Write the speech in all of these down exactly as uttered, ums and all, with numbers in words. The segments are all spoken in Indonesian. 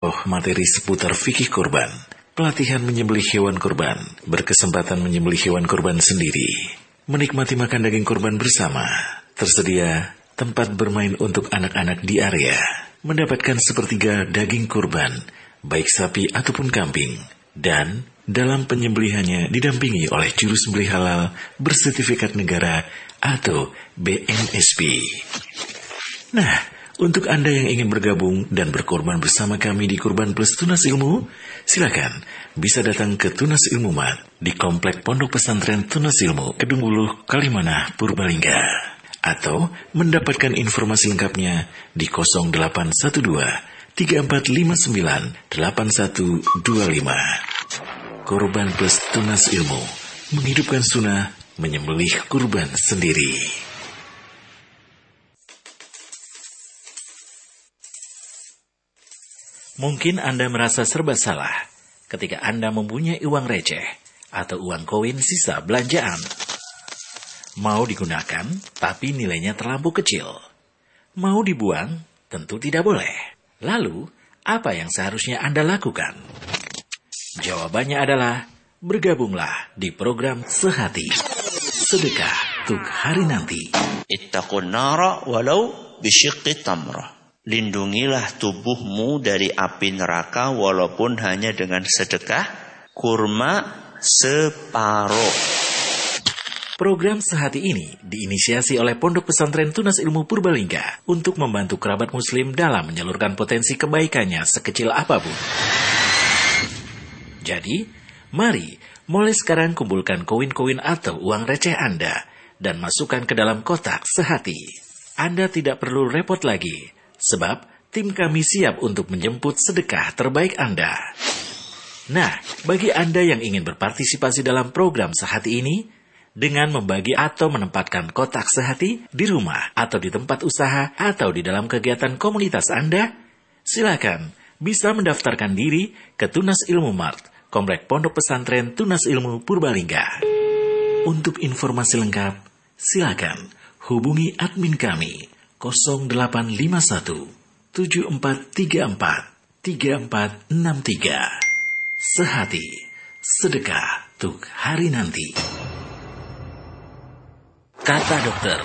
Oh, materi seputar fikih kurban, pelatihan menyembelih hewan kurban, berkesempatan menyembelih hewan kurban sendiri, menikmati makan daging kurban bersama, tersedia tempat bermain untuk anak-anak di area, mendapatkan sepertiga daging kurban, baik sapi ataupun kambing, dan dalam penyembelihannya didampingi oleh juru sembelih halal bersertifikat negara atau B M S P. Nah, untuk Anda yang ingin bergabung dan berkorban bersama kami di Kurban Plus Tunas Ilmu, silakan bisa datang ke Tunas Ilmu Mat di Komplek Pondok Pesantren Tunas Ilmu, Kedung Buluh, Kalimanah, Purbalingga. Atau mendapatkan informasi lengkapnya di nol delapan satu dua tiga empat lima sembilan delapan satu dua lima. Kurban Plus Tunas Ilmu, menghidupkan sunnah, menyembelih kurban sendiri. Mungkin Anda merasa serba salah ketika Anda mempunyai uang receh atau uang koin sisa belanjaan. Mau digunakan, tapi nilainya terlampau kecil. Mau dibuang, tentu tidak boleh. Lalu, apa yang seharusnya Anda lakukan? Jawabannya adalah, bergabunglah di program Sehati, Sedekah untuk Hari Nanti. Ittaqun nara walau bisyiqqi tamrah. Lindungilah tubuhmu dari api neraka walaupun hanya dengan sedekah kurma separuh. Program Sehati ini diinisiasi oleh Pondok Pesantren Tunas Ilmu Purbalingga untuk membantu kerabat muslim dalam menyalurkan potensi kebaikannya sekecil apapun. Jadi, mari mulai sekarang kumpulkan koin-koin atau uang receh Anda dan masukkan ke dalam kotak Sehati. Anda tidak perlu repot lagi, sebab tim kami siap untuk menjemput sedekah terbaik Anda. Nah, bagi Anda yang ingin berpartisipasi dalam program Sehati ini, dengan membagi atau menempatkan kotak Sehati di rumah atau di tempat usaha atau di dalam kegiatan komunitas Anda, silakan bisa mendaftarkan diri ke Tunas Ilmu Mart, Komplek Pondok Pesantren Tunas Ilmu Purbalingga. Untuk informasi lengkap, silakan hubungi admin kami nol delapan lima satu tujuh empat tiga empat tiga empat enam tiga. Sehati, sedekah untuk hari nanti. Kata Dokter.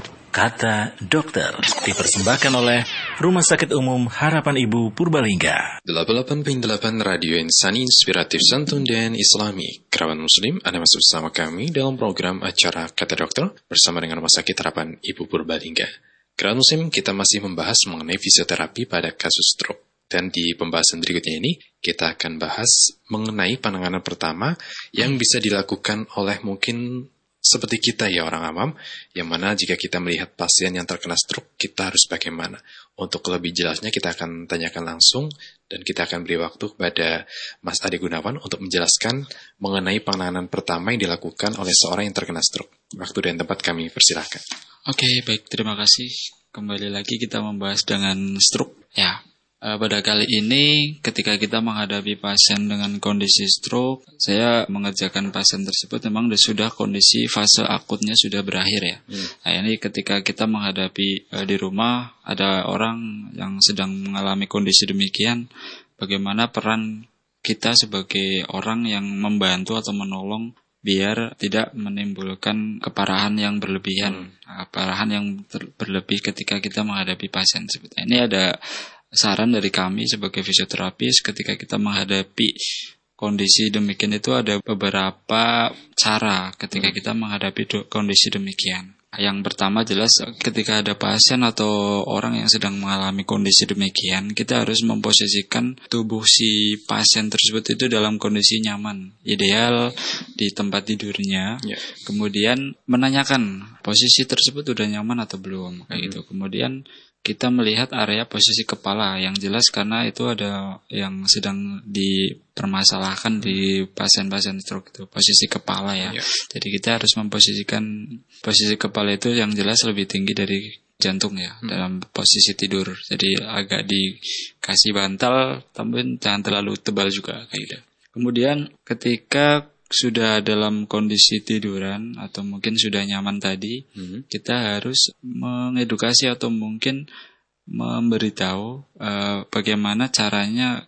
Kata Dokter dipersembahkan oleh Rumah Sakit Umum Harapan Ibu Purbalingga. delapan puluh delapan koma delapan Radio Insani Inspiratif Santun dan Islami. Kerabat Muslim, Anda masuk bersama kami dalam program acara Kata Dokter bersama dengan Rumah Sakit Harapan Ibu Purbalingga. Kerabat Muslim, kita masih membahas mengenai fisioterapi pada kasus stroke. Dan di pembahasan berikutnya ini, kita akan bahas mengenai penanganan pertama yang bisa dilakukan oleh mungkin seperti kita ya orang awam, yang mana jika kita melihat pasien yang terkena stroke, kita harus bagaimana? Untuk lebih jelasnya kita akan tanyakan langsung dan kita akan beri waktu kepada Mas Adi Gunawan untuk menjelaskan mengenai penanganan pertama yang dilakukan oleh seorang yang terkena stroke. Waktu dan tempat kami persilahkan. Oke, baik, terima kasih. Kembali lagi kita membahas dengan stroke. Ya, pada kali ini ketika kita menghadapi pasien dengan kondisi stroke, saya mengerjakan pasien tersebut memang sudah kondisi fase akutnya sudah berakhir ya. Hmm. Nah, ini ketika kita menghadapi uh, di rumah ada orang yang sedang mengalami kondisi demikian, bagaimana peran kita sebagai orang yang membantu atau menolong biar tidak menimbulkan keparahan yang berlebihan, hmm. keparahan yang ter- berlebih ketika kita menghadapi pasien tersebut. Ini ada saran dari kami sebagai fisioterapis ketika kita menghadapi kondisi demikian itu ada beberapa cara ketika kita menghadapi do- kondisi demikian. Yang pertama jelas ketika ada pasien atau orang yang sedang mengalami kondisi demikian, kita harus memposisikan tubuh si pasien tersebut itu dalam kondisi nyaman, ideal di tempat tidurnya. Yeah. Kemudian menanyakan posisi tersebut udah nyaman atau belum, kayak gitu. Kemudian kita melihat area posisi kepala yang jelas karena itu ada yang sedang dipermasalahkan di pasien-pasien stroke itu posisi kepala ya. Yeah. Jadi kita harus memposisikan posisi kepala itu yang jelas lebih tinggi dari jantung ya, hmm. dalam posisi tidur. Jadi agak dikasih bantal tapi jangan terlalu tebal juga kayak gitu. Kemudian ketika sudah dalam kondisi tiduran atau mungkin sudah nyaman tadi, hmm. kita harus mengedukasi atau mungkin memberitahu uh, bagaimana caranya